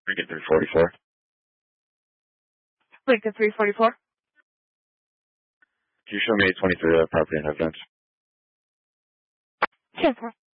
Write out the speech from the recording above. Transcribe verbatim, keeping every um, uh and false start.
Lincoln three forty-four. Lincoln three forty-four. Can you show me eight twenty-three, uh, property and evidence? Sure.